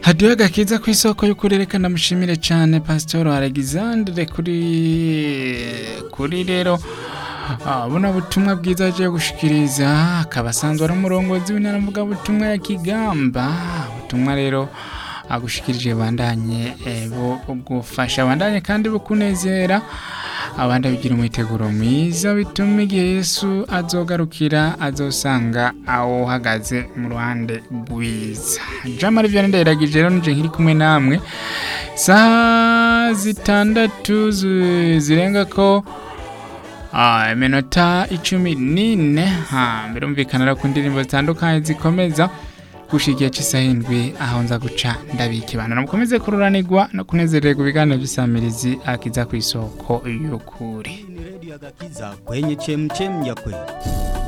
hadiyo agakiza ku isoko y'ukurerekana mushimire cyane Pastor Alexandre kuri rero buno butumwa bwiza aje gushikiriza akabasanzwe ari umurongozi w'intara mvuga butumwa ya Kigamba butumwa rero agushikirije bandanye bugufasha bandanye kandi bukunezera abandi bigira umuteguro mwiza bituma igihe Yesu azogarukira azosanga aho hagaze mu ruhande rwiza. Jamari Vianney Ndayiragije rero nije nkiri kumwe namwe saa 6 zirenga ko iminota 14 birumvikana ku ndirimbo zitandukanye zikomeza gushigiye cy'isahindwi aho nza guca ndabikibana namukomeze kururanirwa no kunezererwa ibiganiro by'isamirizi akiza ku isoko y'ukuri Radio Agakiza kwenye chemchem ya kweli.